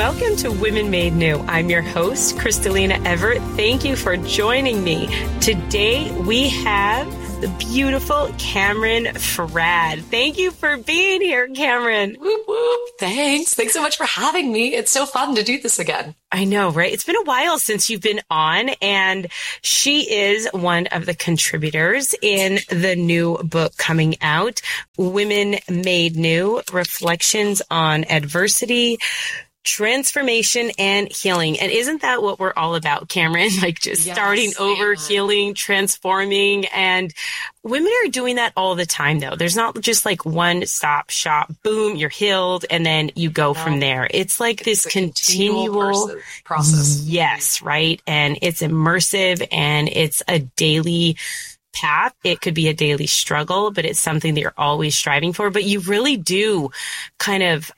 Welcome to Women Made New. I'm your host, Kristalina Everett. Thank you for joining me. Today we have the beautiful Cameron Frad. Thank you for being here, Cameron. Whoop, whoop. Thanks. Thanks so much for having me. It's so fun to do this again. I know, right? It's been a while since you've been on, and she is one of the contributors in the new book coming out, Women Made New, Reflections on Adversity, Transformation and Healing. And isn't that what we're all about, Cameron? Like just starting over, healing, transforming. And women are doing that all the time, though. There's not just like one stop shop, boom, you're healed, and then you go from there. It's like this continual process. Yes, right. And it's immersive and it's a daily path. It could be a daily struggle, but it's something that you're always striving for. But you really do kind of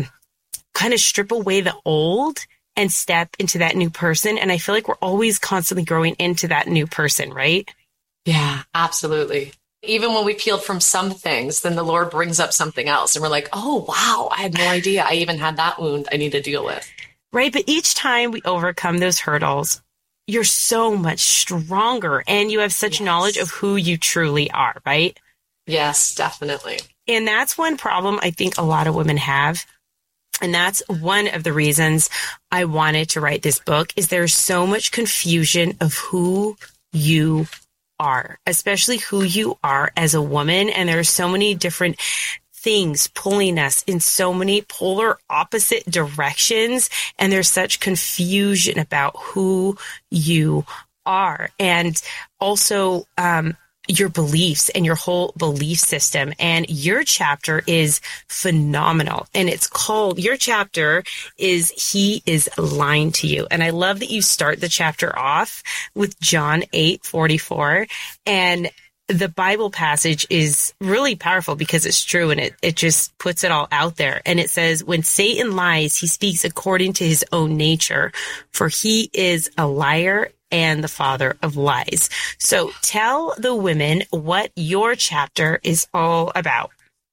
strip away the old and step into that new person. And I feel like we're always constantly growing into that new person, right? Yeah, absolutely. Even when we peeled from some things, then the Lord brings up something else. And we're like, oh, wow, I had no idea I even had that wound I need to deal with. Right. But each time we overcome those hurdles, you're so much stronger and you have such knowledge of who you truly are, right? Yes, definitely. And that's one problem I think a lot of women have. And that's one of the reasons I wanted to write this book is there's so much confusion of who you are, especially who you are as a woman. And there are so many different things pulling us in so many polar opposite directions. And there's such confusion about who you are. And also, your beliefs and your whole belief system. And your chapter is phenomenal. And it's called, your chapter is He is Lying to You. And I love that you start the chapter off with John 8:44. And the Bible passage is really powerful because it's true and it just puts it all out there. And it says, when Satan lies, he speaks according to his own nature, for he is a liar and the father of lies. So tell the women what your chapter is all about.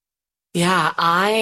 Yeah,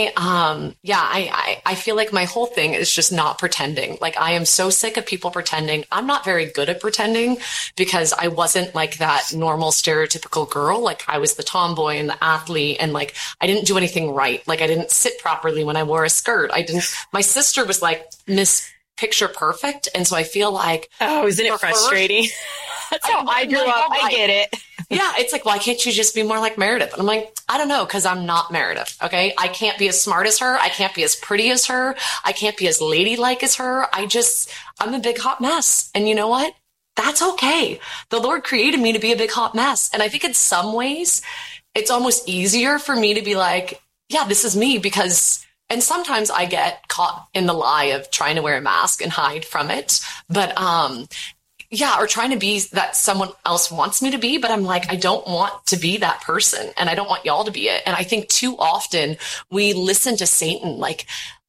I feel like my whole thing is just not pretending. Like I am so sick of people pretending. I'm not very good at pretending because I wasn't like that normal stereotypical girl. Like I was the tomboy and the athlete and like I didn't do anything right. Like I didn't sit properly when I wore a skirt. My sister was like Miss Picture Perfect. And so I feel like, oh, isn't it frustrating? That's how I grew up. I get it. Yeah. It's like, why can't you just be more like Meredith? And I'm like, I don't know. Cause I'm not Meredith. Okay. I can't be as smart as her. I can't be as pretty as her. I can't be as ladylike as her. I'm a big hot mess. And you know what? That's okay. The Lord created me to be a big hot mess. And I think in some ways it's almost easier for me to be like, yeah, this is me and sometimes I get caught in the lie of trying to wear a mask and hide from it. But, or trying to be that someone else wants me to be. But I'm like, I don't want to be that person and I don't want y'all to be it. And I think too often we listen to Satan like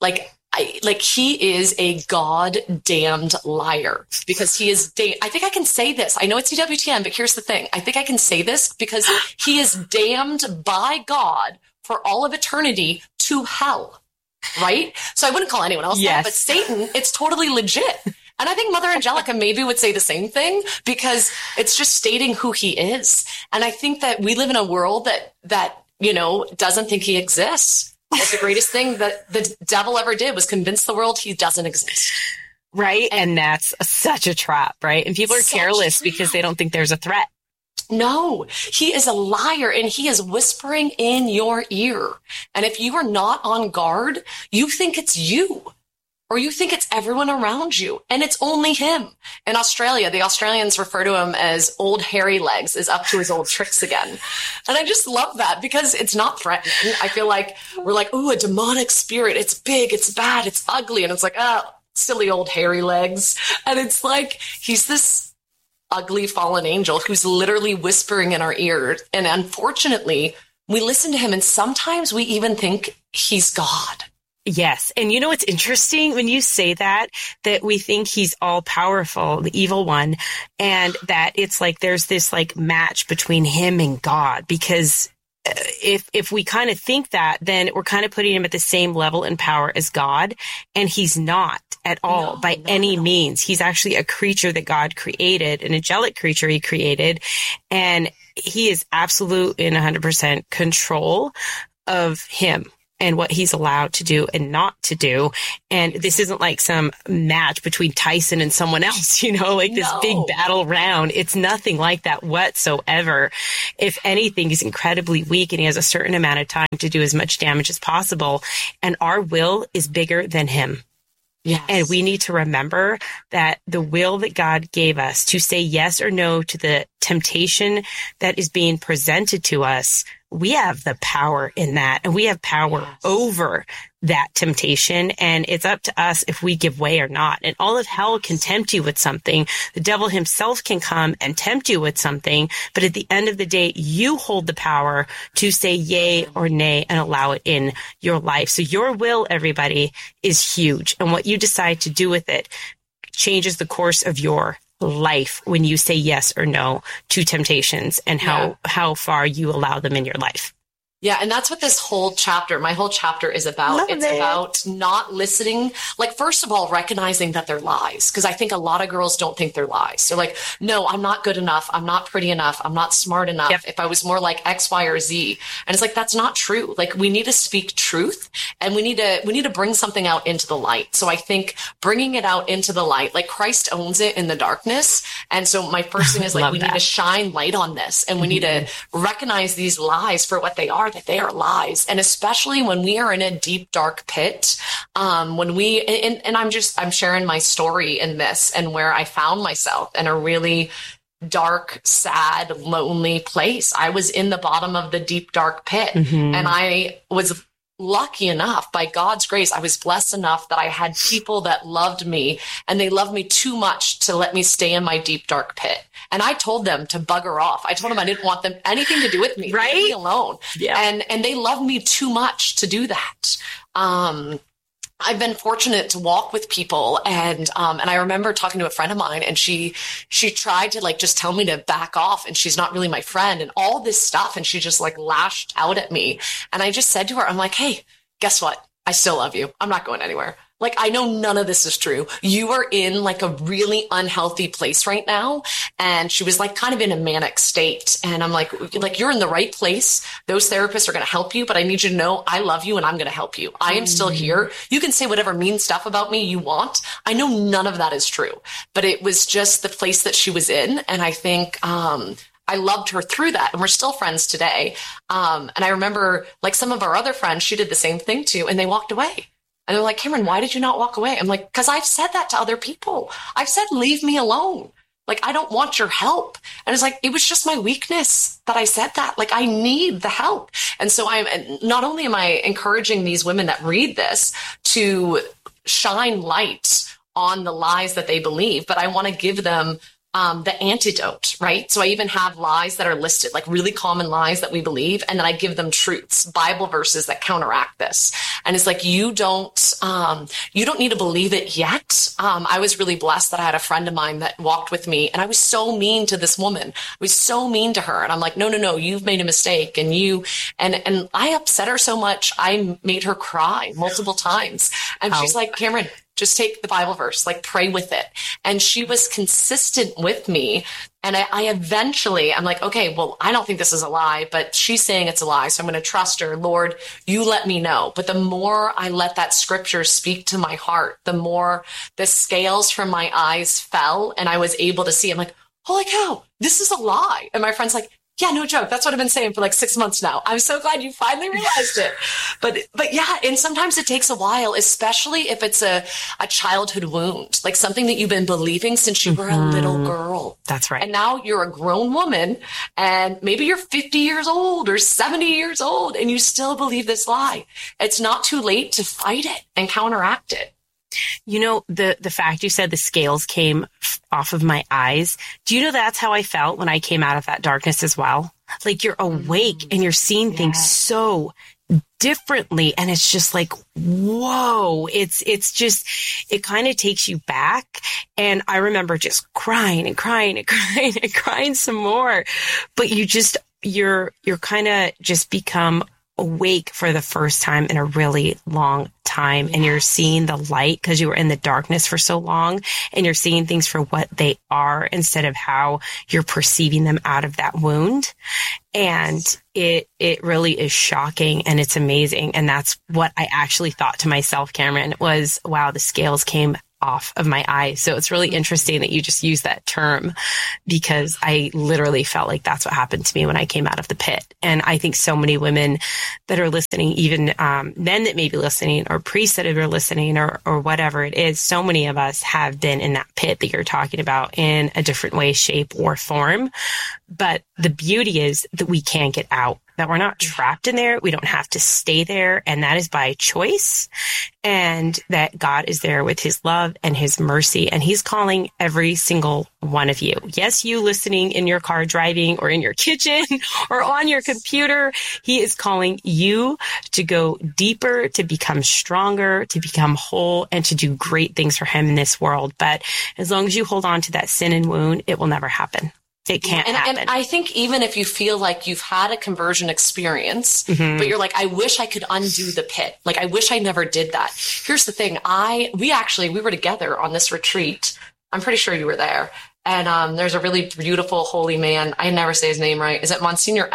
he is a God-damned liar because he is, I think I can say this. I know it's EWTN, but here's the thing. I think I can say this because he is damned by God for all of eternity to hell. Right? So I wouldn't call anyone else that, but Satan, it's totally legit. And I think Mother Angelica maybe would say the same thing because it's just stating who he is. And I think that we live in a world that doesn't think he exists. Like the greatest thing that the devil ever did was convince the world he doesn't exist. Right. And that's such a trap, right? And people are careless because they don't think there's a threat. No, he is a liar and he is whispering in your ear. And if you are not on guard, you think it's you or you think it's everyone around you and it's only him. In Australia, the Australians refer to him as old hairy legs, is up to his old tricks again. And I just love that because it's not threatening. I feel like we're like, ooh, a demonic spirit. It's big, it's bad, it's ugly. And it's like, oh, silly old hairy legs. And it's like, he's this ugly fallen angel who's literally whispering in our ear. And unfortunately, we listen to him and sometimes we even think he's God. Yes. And you know what's interesting when you say that we think he's all powerful, the evil one, and that it's like there's this like match between him and God because if we kind of think that, then we're kind of putting him at the same level in power as God. And he's not at all by any means. He's actually a creature that God created, an angelic creature he created. And he is absolute in 100% control of him and what he's allowed to do and not to do. And this isn't like some match between Tyson and someone else, like this big battle round. It's nothing like that whatsoever. If anything, he's incredibly weak and he has a certain amount of time to do as much damage as possible. And our will is bigger than him. Yes. And we need to remember that the will that God gave us to say yes or no to the temptation that is being presented to us, we have the power in that, and we have power over that temptation. And it's up to us if we give way or not. And all of hell can tempt you with something. The devil himself can come and tempt you with something. But at the end of the day, you hold the power to say yay or nay and allow it in your life. So your will, everybody, is huge. And what you decide to do with it changes the course of your life when you say yes or no to temptations and how far you allow them in your life. Yeah, and that's what this whole chapter, my whole chapter is about. It's about not listening. Like, first of all, recognizing that they're lies. Because I think a lot of girls don't think they're lies. They're like, no, I'm not good enough. I'm not pretty enough. I'm not smart enough. Yep. If I was more like X, Y, or Z. And it's like, that's not true. Like, we need to speak truth, and we need to bring something out into the light. So I think bringing it out into the light, like Christ owns it in the darkness. And so my first thing is like, we need to shine light on this, and we need to recognize these lies for what they are, that they are lies. And especially when we are in a deep, dark pit, when we, and I'm sharing my story in this and where I found myself in a really dark, sad, lonely place. I was in the bottom of the deep, dark pit, and I was lucky enough, by God's grace, I was blessed enough that I had people that loved me, and they loved me too much to let me stay in my deep, dark pit. And I told them to bugger off. I told them I didn't want them anything to do with me. Right? Leave me alone. Yeah. And they loved me too much to do that. I've been fortunate to walk with people, and I remember talking to a friend of mine, and she tried to like just tell me to back off, and she's not really my friend and all this stuff. And she just like lashed out at me. And I just said to her, I'm like, hey, guess what? I still love you. I'm not going anywhere. Like, I know none of this is true. You are in like a really unhealthy place right now. And she was like kind of in a manic state. And I'm like, you're in the right place. Those therapists are going to help you, but I need you to know I love you and I'm going to help you. I am still here. You can say whatever mean stuff about me you want. I know none of that is true, but it was just the place that she was in. And I think, I loved her through that, and we're still friends today. And I remember like some of our other friends, she did the same thing too, and they walked away. And they're like, Cameron, why did you not walk away? I'm like, because I've said that to other people. I've said, leave me alone. Like, I don't want your help. And it's like, it was just my weakness that I said that. Like, I need the help. And so not only am I encouraging these women that read this to shine light on the lies that they believe, but I want to give them the antidote, right? So I even have lies that are listed, like really common lies that we believe. And then I give them truths, Bible verses that counteract this. And it's like, you don't need to believe it yet. I was really blessed that I had a friend of mine that walked with me, and I was so mean to this woman. I was so mean to her. And I'm like, no, you've made a mistake. And and I upset her so much. I made her cry multiple times. And she's like, Cameron, just take the Bible verse, like pray with it. And she was consistent with me. And I eventually, I'm like, okay, well, I don't think this is a lie, but she's saying it's a lie. So I'm going to trust her. Lord, you let me know. But the more I let that scripture speak to my heart, the more the scales from my eyes fell, and I was able to see, I'm like, holy cow, this is a lie. And my friend's like, yeah, no joke. That's what I've been saying for like 6 months now. I'm so glad you finally realized it. But yeah, and sometimes it takes a while, especially if it's a childhood wound, like something that you've been believing since you were a little girl. That's right. And now you're a grown woman, and maybe you're 50 years old or 70 years old, and you still believe this lie. It's not too late to fight it and counteract it. You know, the fact you said the scales came off of my eyes. Do you know that's how I felt when I came out of that darkness as well? Like, you're awake and you're seeing things so differently. And it's just like, whoa, it's just, it kind of takes you back. And I remember just crying and crying and crying and crying some more. But you just you're kind of just become awake for the first time in a really long time. And you're seeing the light because you were in the darkness for so long, and you're seeing things for what they are instead of how you're perceiving them out of that wound. And it really is shocking, and it's amazing. And that's what I actually thought to myself, Cameron, was, wow, the scales came off of my eyes. So it's really interesting that you just use that term, because I literally felt like that's what happened to me when I came out of the pit. And I think so many women that are listening, even men that may be listening, or priests that are listening, or whatever it is, so many of us have been in that pit that you're talking about in a different way, shape, or form. But the beauty is that we can get out, that we're not trapped in there. We don't have to stay there. And that is by choice. And that God is there with his love and his mercy. And he's calling every single one of you. Yes, you listening in your car driving, or in your kitchen, or on your computer. He is calling you to go deeper, to become stronger, to become whole, and to do great things for him in this world. But as long as you hold on to that sin and wound, it will never happen. It can't happen. And I think even if you feel like you've had a conversion experience, but you're like, I wish I could undo the pit. Like, I wish I never did that. Here's the thing. We were together on this retreat. I'm pretty sure you were there. And there's a really beautiful, holy man. I never say his name right. Is it Monsignor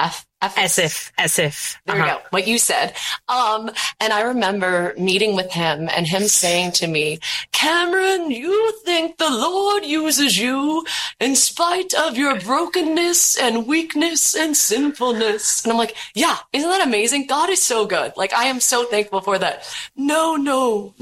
Esif? There you go. What you said. And I remember meeting with him and him saying to me, Cameron, you think the Lord uses you in spite of your brokenness and weakness and sinfulness. And I'm like, yeah, isn't that amazing? God is so good. Like, I am so thankful for that. No.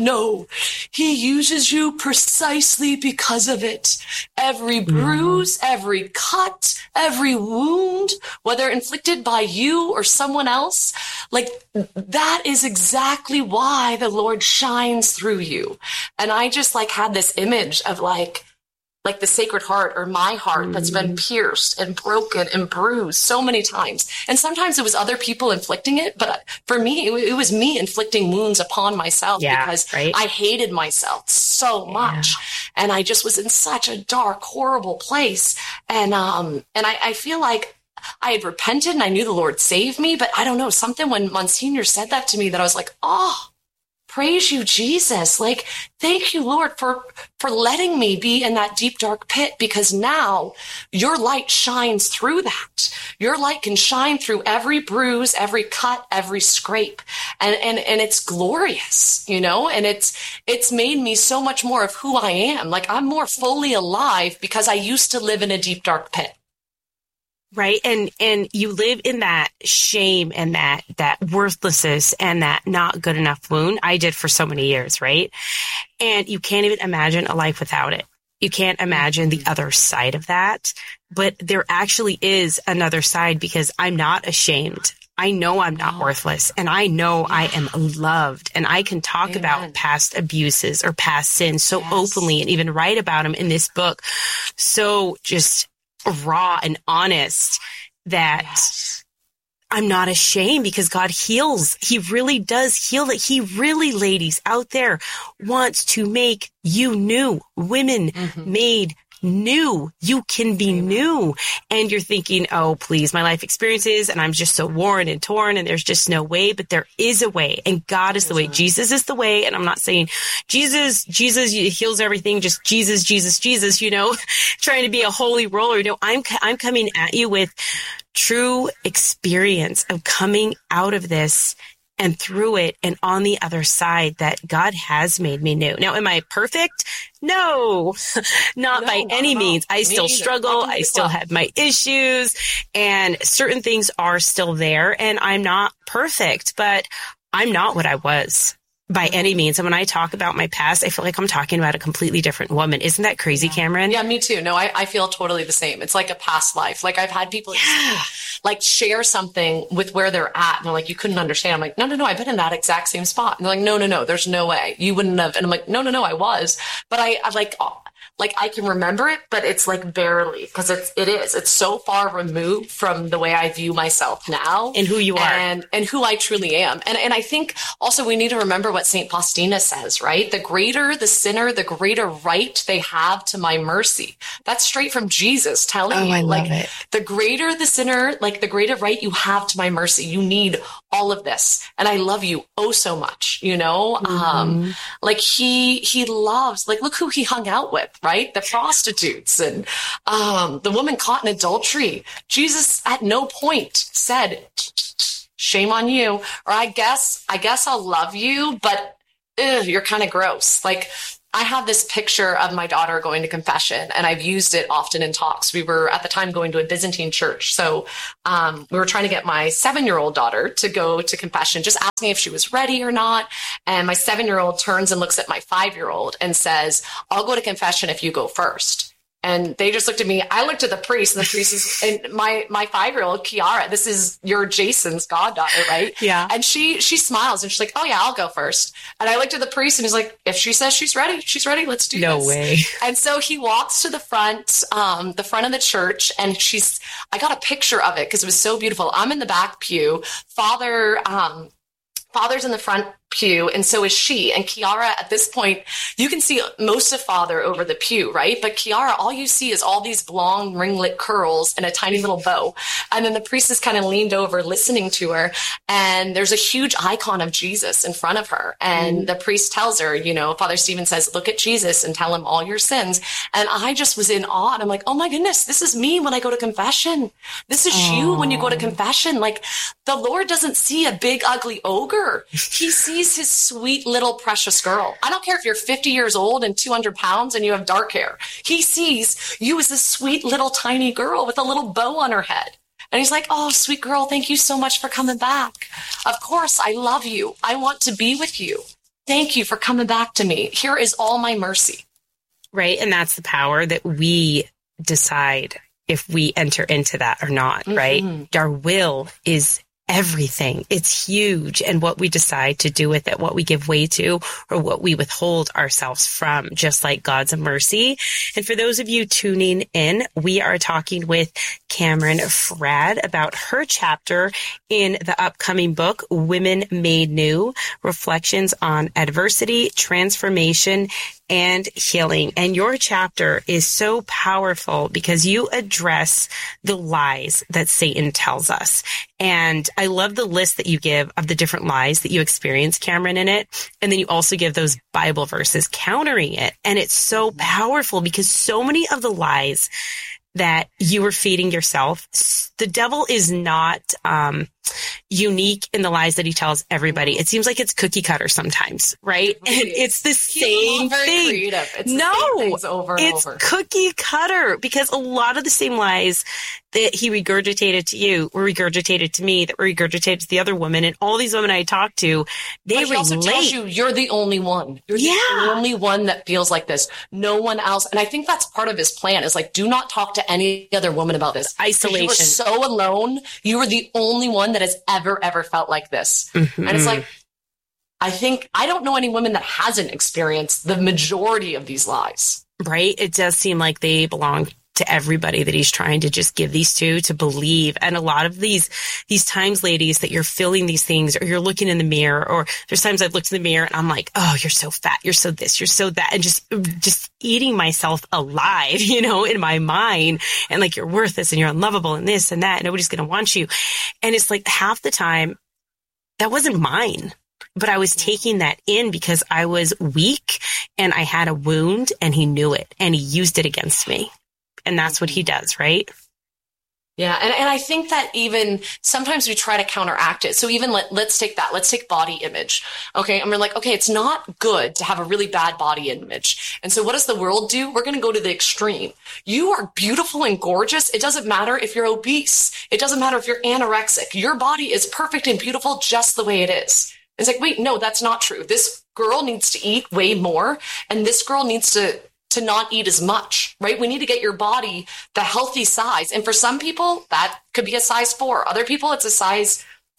He uses you precisely because of it. Every bruise, every cut, every wound, whether inflicted by you or someone else, like, that is exactly why the Lord shines through you. And I just had this image of like the Sacred Heart, or my heart that's been pierced and broken and bruised so many times. And sometimes it was other people inflicting it. But for me, it was me inflicting wounds upon myself because I hated myself so much. And I just was in such a dark, horrible place. And I feel like I had repented and I knew the Lord saved me, but I don't know, something when Monsignor said that to me, that I was like, oh, praise you, Jesus. Like, thank you, Lord, for letting me be in that deep, dark pit, because now your light shines through that. Your light can shine through every bruise, every cut, every scrape. And it's glorious, and it's made me so much more of who I am. Like, I'm more fully alive because I used to live in a deep, dark pit. Right. And you live in that shame and that worthlessness and that not good enough wound. I did for so many years. Right. And you can't even imagine a life without it. You can't imagine the other side of that. But there actually is another side, because I'm not ashamed. I know I'm not worthless, and I know I am loved, and I can talk about past abuses or past sins so openly, and even write about them in this book. So just raw and honest, that I'm not ashamed, because God heals. He really does heal. That He really, ladies out there, wants to make you new. Women made new. You can be new. And you're thinking, oh, please, my life experiences, and I'm just so worn and torn, and there's just no way. But there is a way, and God is the way. Jesus is the way. And I'm not saying Jesus heals everything, just Jesus, trying to be a holy roller. No, I'm coming at you with true experience of coming out of this and through it and on the other side, that God has made me new. Now, am I perfect? No, not by any means. I still struggle. I still have my issues, and certain things are still there, and I'm not perfect, but I'm not what I was by any means. And when I talk about my past, I feel like I'm talking about a completely different woman. Isn't that crazy, Cameron? Yeah, me too. No, I feel totally the same. It's like a past life. Like, I've had people share something with where they're at, and they're like, you couldn't understand. I'm like, no, I've been in that exact same spot. And they're like, no, there's no way. You wouldn't have. And I'm like, no, I was. But I like I can remember it, but it's like barely, because it's so far removed from the way I view myself now and who you are and who I truly am. And I think also we need to remember what St. Faustina says, right? The greater the sinner, the greater right they have to my mercy. That's straight from Jesus telling you, I like, love it. the greater the sinner, like the greater right you have to my mercy. You need all of this. And I love you oh so much, you know? Like he loves, like, look who he hung out with, right? The prostitutes and the woman caught in adultery. Jesus at no point said, shame on you, or I guess I'll love you, but you're kind of gross. Like, I have this picture of my daughter going to confession, and I've used it often in talks. We were at the time going to a Byzantine church. So we were trying to get my 7-year-old daughter to go to confession, just asking if she was ready or not. And my 7-year-old turns and looks at my 5-year-old and says, I'll go to confession if you go first. And they just looked at me. I looked at the priest, and the priest is, and my 5-year-old, Kiara, this is your Jason's goddaughter, right? Yeah. And she smiles and she's like, oh yeah, I'll go first. And I looked at the priest and he's like, if she says she's ready, let's do this. No way. And so he walks to the front of the church, and I got a picture of it because it was so beautiful. I'm in the back pew. Father's in the front pew, and so is she. And Kiara, at this point, you can see most of Father over the pew, right? But Kiara, all you see is all these long ringlet curls and a tiny little bow. And then the priest is kind of leaned over listening to her, and there's a huge icon of Jesus in front of her. And the priest tells her, you know, Father Stephen says, look at Jesus and tell him all your sins. And I just was in awe. And I'm like, oh my goodness, this is me when I go to confession. This is you when you go to confession. Like, the Lord doesn't see a big, ugly ogre. He sees his sweet little precious girl. I don't care if you're 50 years old and 200 pounds and you have dark hair. He sees you as this sweet little tiny girl with a little bow on her head. And he's like, oh, sweet girl, thank you so much for coming back. Of course, I love you. I want to be with you. Thank you for coming back to me. Here is all my mercy. Right. And that's the power that we decide if we enter into that or not, right? Our will is everything. It's huge. And what we decide to do with it, what we give way to, or what we withhold ourselves from, just like God's mercy. And for those of you tuning in, we are talking with Cameron Fradd about her chapter in the upcoming book, Women Made New, Reflections on Adversity, Transformation, and Healing. And your chapter is so powerful because you address the lies that Satan tells us. And I love the list that you give of the different lies that you experience, Cameron, in it. And then you also give those Bible verses countering it. And it's so powerful because so many of the lies that you were feeding yourself, the devil is not unique in the lies that he tells everybody. It seems like it's cookie cutter sometimes, right? And it's the same thing. Creative. It's the same things over and over. It's cookie cutter because a lot of the same lies that he regurgitated to you were regurgitated to me, that were regurgitated to the other women, and all these women I talked to, they relate. He also tells you you're the only one. You're the only one that feels like this. No one else. And I think that's part of his plan is like, do not talk to any other woman about this. Isolation. You were so alone. You were the only one that has ever felt like this. And it's like, I don't know any woman that hasn't experienced the majority of these lies. Right? It does seem like they belong to everybody that he's trying to just give these to believe. And a lot of these times, ladies, that you're feeling these things, or you're looking in the mirror, or there's times I've looked in the mirror and I'm like, oh, you're so fat, you're so this, you're so that, and just eating myself alive, you know, in my mind, and like, you're worthless and you're unlovable and this and that, and nobody's going to want you. And it's like half the time that wasn't mine. But I was taking that in because I was weak and I had a wound, and he knew it and he used it against me. And that's what he does, right? Yeah. And I think that even sometimes we try to counteract it. So even let's take that. Let's take body image. Okay. And we're like, okay, it's not good to have a really bad body image. And so what does the world do? We're going to go to the extreme. You are beautiful and gorgeous. It doesn't matter if you're obese. It doesn't matter if you're anorexic. Your body is perfect and beautiful just the way it is. It's like, wait, no, that's not true. This girl needs to eat way more, and this girl needs to not eat as much, right? We need to get your body the healthy size. And for some people, that could be a size 4. Other people, it's a size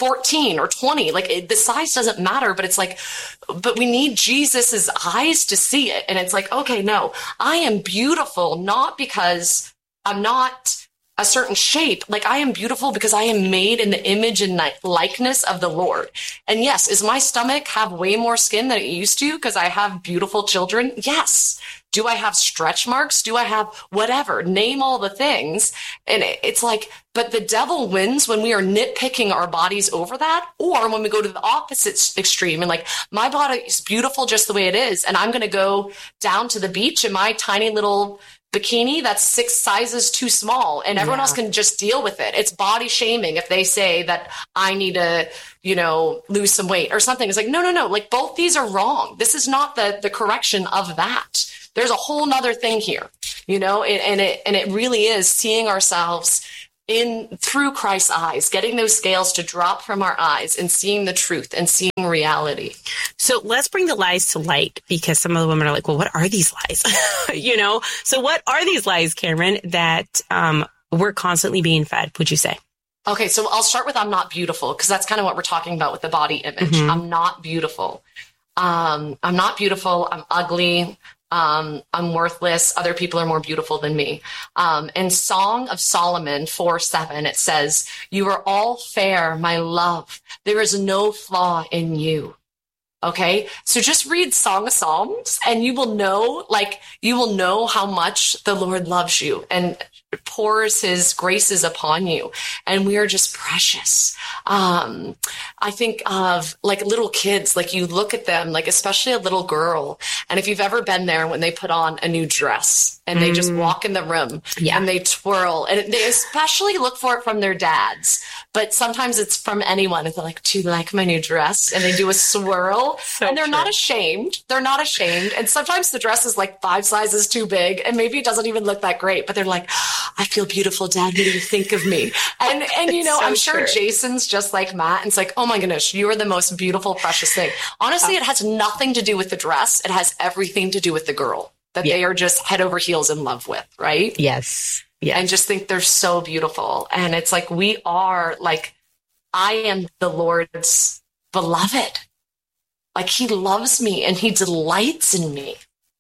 14 or 20. Like the size doesn't matter, but it's like, but we need Jesus's eyes to see it. And it's like, okay, no, I am beautiful, not because I'm not a certain shape. Like I am beautiful because I am made in the image and likeness of the Lord. And yes, is my stomach have way more skin than it used to because I have beautiful children? Yes. Do I have stretch marks? Do I have whatever? Name all the things. And it's like, but the devil wins when we are nitpicking our bodies over that, or when we go to the opposite extreme and like, my body is beautiful just the way it is. And I'm going to go down to the beach in my tiny little bikini that's 6 sizes too small, and everyone else can just deal with it. It's body shaming if they say that I need to, lose some weight or something. It's like, no. Like both these are wrong. This is not the correction of that. There's a whole nother thing here, and it really is seeing ourselves through Christ's eyes, getting those scales to drop from our eyes and seeing the truth and seeing reality. So let's bring the lies to light, because some of the women are like, well, what are these lies? So what are these lies, Cameron, that we're constantly being fed, would you say? Okay, so I'll start with I'm not beautiful, because that's kind of what we're talking about with the body image. Mm-hmm. I'm not beautiful. I'm not beautiful. I'm ugly. I'm worthless. Other people are more beautiful than me. In Song of Solomon 4:7, it says, "You are all fair, my love. There is no flaw in you." Okay. So just read Song of Psalms and you will know how much the Lord loves you and pours his graces upon you. And we are just precious. I think of like little kids, like you look at them, like especially a little girl. And if you've ever been there when they put on a new dress and they just walk in the room and they twirl, and they especially look for it from their dads, but sometimes it's from anyone. And they're like, "Do you like my new dress?" And they do a swirl and they're not ashamed. They're not ashamed. And sometimes the dress is like 5 sizes too big and maybe it doesn't even look that great, but they're like, "I feel beautiful, Dad. What do you think of me?" And I'm sure Jason's just like Matt. And it's like, "Oh my goodness, you are the most beautiful, precious thing." Honestly, it has nothing to do with the dress. It has everything to do with the girl that they are just head over heels in love with, right? Yes. And just think they're so beautiful. And it's like, we are like, I am the Lord's beloved. Like he loves me and he delights in me.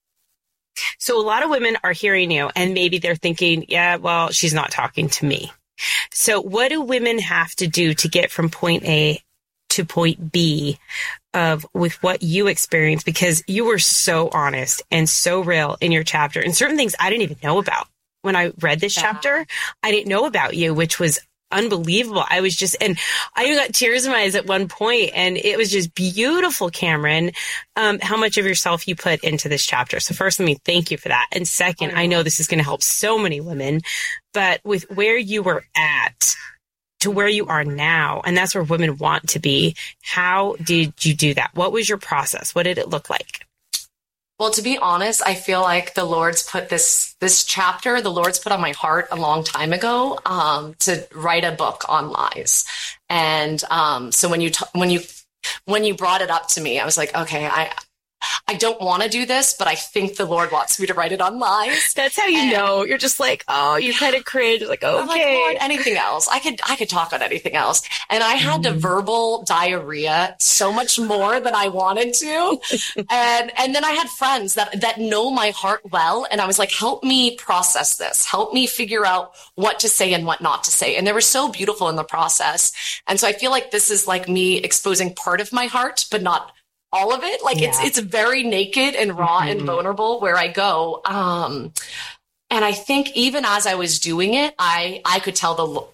So a lot of women are hearing you and maybe they're thinking, yeah, well, she's not talking to me. So what do women have to do to get from point A to point B with what you experienced? Because you were so honest and so real in your chapter, and certain things I didn't even know about. When I read this chapter, I didn't know about you, which was unbelievable. I was just, and I even got tears in my eyes at one point, and it was just beautiful, Cameron, how much of yourself you put into this chapter. So first, let me thank you for that. And second, I know this is going to help so many women, but with where you were at to where you are now, and that's where women want to be, how did you do that? What was your process? What did it look like? Well, to be honest, I feel like the Lord's put this chapter, the Lord's put on my heart a long time ago to write a book on lies. And so when you brought it up to me, I was like, okay, I don't want to do this, but I think the Lord wants me to write it on lies. That's how you know. You're just like, oh, you kind of cringe. Like, okay. I'm like, Lord, anything else? I could talk on anything else. And I had to verbal diarrhea so much more than I wanted to. and then I had friends that know my heart well. And I was like, help me process this. Help me figure out what to say and what not to say. And they were so beautiful in the process. And so I feel like this is like me exposing part of my heart, but not all of it. Like it's very naked and raw and vulnerable where I go. And I think even as I was doing it, I could tell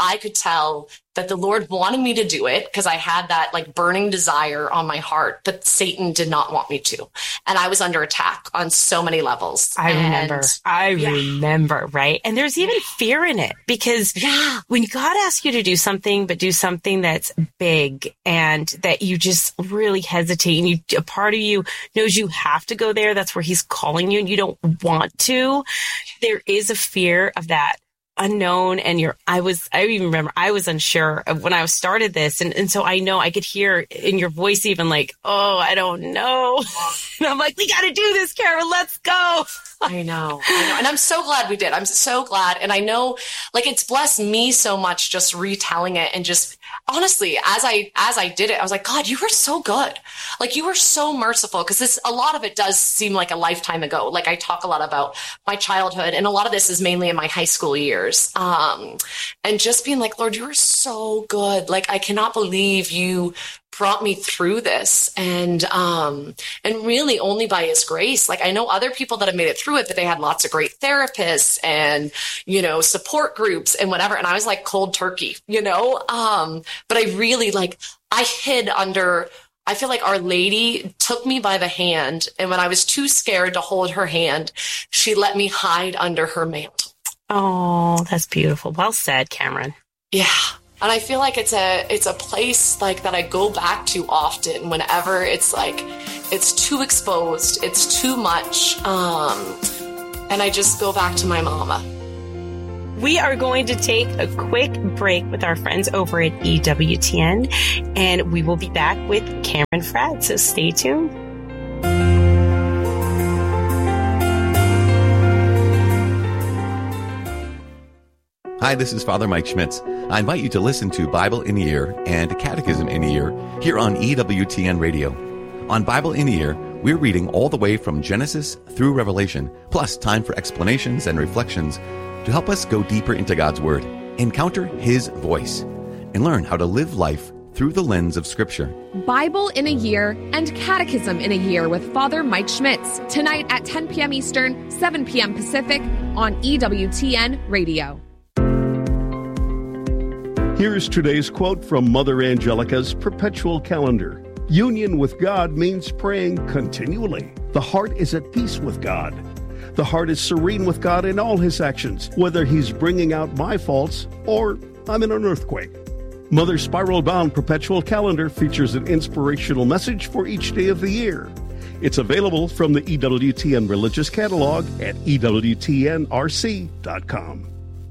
that the Lord wanted me to do it because I had that like burning desire on my heart, but Satan did not want me to. And I was under attack on so many levels. I remember, right? And there's even fear in it because when God asks you to do something, but do something that's big and that you just really hesitate, and a part of you knows you have to go there. That's where he's calling you and you don't want to. There is a fear of that unknown. And I even remember I was unsure of when I started this. And so I know I could hear in your voice, even like, oh, I don't know. And I'm like, we got to do this, Karen. Let's go. I know. And I'm so glad we did. I'm so glad. And I know, like, it's blessed me so much just retelling it, and just honestly, as I did it, I was like, God, you were so good. Like, you were so merciful, because a lot of it does seem like a lifetime ago. Like, I talk a lot about my childhood, and a lot of this is mainly in my high school years. And just being like, Lord, you were so good. Like, I cannot believe you brought me through this, and really only by his grace. Like, I know other people that have made it through it, but they had lots of great therapists and, support groups and whatever. And I was like cold turkey, but I really I hid under, I feel like Our Lady took me by the hand. And when I was too scared to hold her hand, she let me hide under her mantle. Oh, that's beautiful. Well said, Cameron. Yeah. And I feel like it's a place like that I go back to often whenever it's like, it's too exposed, it's too much. And I just go back to my mama. We are going to take a quick break with our friends over at EWTN, and we will be back with Cameron Fradd. So stay tuned. Hi, this is Father Mike Schmitz. I invite you to listen to Bible in a Year and Catechism in a Year here on EWTN Radio. On Bible in a Year, we're reading all the way from Genesis through Revelation, plus time for explanations and reflections to help us go deeper into God's Word, encounter His voice, and learn how to live life through the lens of Scripture. Bible in a Year and Catechism in a Year with Father Mike Schmitz, tonight at 10 p.m. Eastern, 7 p.m. Pacific on EWTN Radio. Here's today's quote from Mother Angelica's Perpetual Calendar. Union with God means praying continually. The heart is at peace with God. The heart is serene with God in all His actions, whether He's bringing out my faults or I'm in an earthquake. Mother's spiral-bound Perpetual Calendar features an inspirational message for each day of the year. It's available from the EWTN Religious Catalog at EWTNRC.com.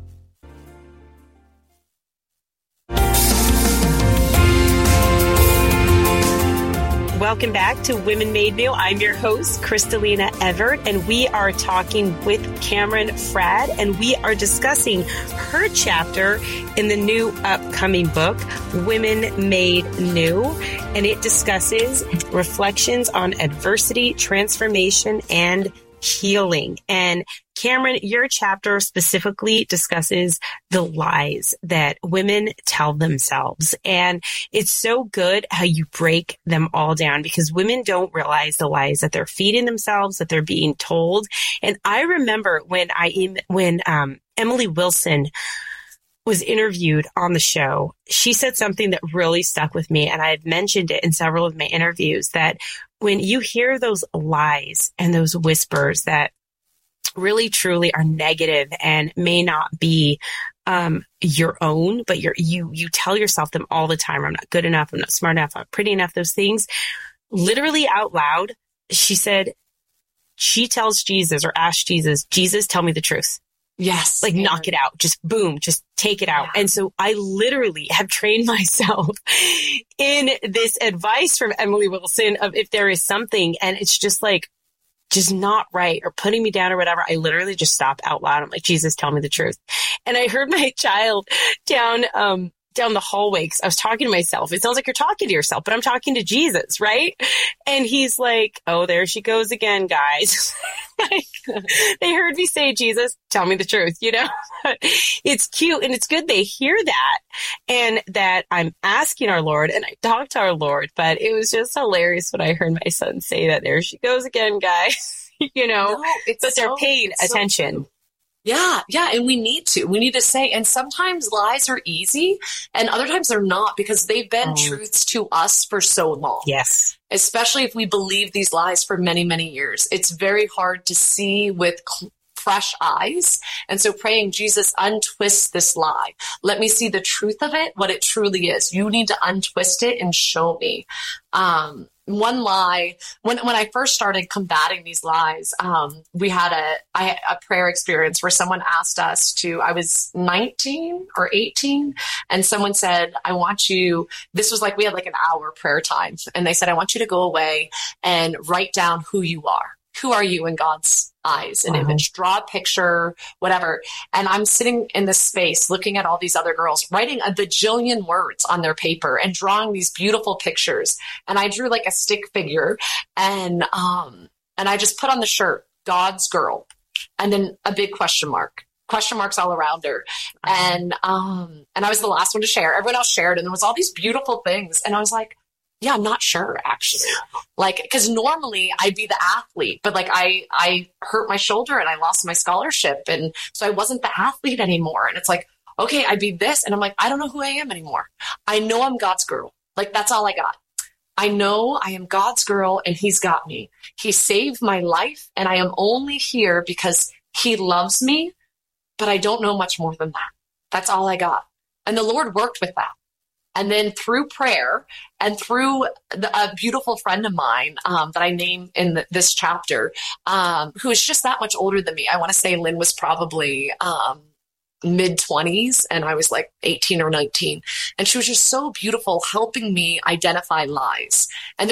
Welcome back to Women Made New. I'm your host, Kristalina Everett, and we are talking with Cameron Fradd, and we are discussing her chapter in the new upcoming book, Women Made New, and it discusses reflections on adversity, transformation, and healing. And Cameron, your chapter specifically discusses the lies that women tell themselves. And it's so good how you break them all down, because women don't realize the lies that they're feeding themselves, that they're being told. And I remember when Emily Wilson was interviewed on the show, she said something that really stuck with me. And I've mentioned it in several of my interviews, that when you hear those lies and those whispers that really truly are negative and may not be your own, but you tell yourself them all the time. I'm not good enough. I'm not smart enough. I'm not pretty enough. Those things, literally out loud, she said, she tells Jesus or asks Jesus, Jesus, tell me the truth. Yes. Like, knock it out. Just boom, just take it out. Yeah. And so I literally have trained myself in this advice from Emily Wilson of, if there is something and it's just like, just not right or putting me down or whatever, I literally just stop out loud. I'm like, Jesus, tell me the truth. And I heard my child down the hallway, because I was talking to myself. It sounds like you're talking to yourself, but I'm talking to Jesus, right? And he's like, oh, there she goes again, guys. Like, they heard me say, Jesus, tell me the truth, It's cute and it's good they hear that, and that I'm asking our Lord and I talk to our Lord. But it was just hilarious when I heard my son say that, there she goes again, guys. No, but they're paying attention. Yeah. And we need to say, and sometimes lies are easy and other times they're not, because they've been truths to us for so long. Yes. Especially if we believe these lies for many, many years. It's very hard to see with fresh eyes. And so praying, Jesus, untwist this lie. Let me see the truth of it, what it truly is. You need to untwist it and show me. One lie, when I first started combating these lies, I had a prayer experience where someone asked us to, I was 19 or 18, and someone said, I want you, this was like, we had like an hour prayer time, and they said, I want you to go away and write down who you are. who are you in God's eyes, an image, draw a picture, whatever. And I'm sitting in this space looking at all these other girls writing a bajillion words on their paper and drawing these beautiful pictures. And I drew like a stick figure and I just put on the shirt, God's girl, and then a big question marks all around her. And I was the last one to share. Everyone else shared and there was all these beautiful things. And I was like, yeah, I'm not sure actually. Like, cause normally I'd be the athlete, but like I hurt my shoulder and I lost my scholarship. And so I wasn't the athlete anymore. And it's like, okay, I'd be this. And I'm like, I don't know who I am anymore. I know I'm God's girl. Like, that's all I got. I know I am God's girl and he's got me. He saved my life and I am only here because he loves me, but I don't know much more than that. That's all I got. And the Lord worked with that. And then through prayer and through a beautiful friend of mine that I name in this chapter, who is just that much older than me. I want to say Lynn was probably mid-20s and I was like 18 or 19. And she was just so beautiful, helping me identify lies. And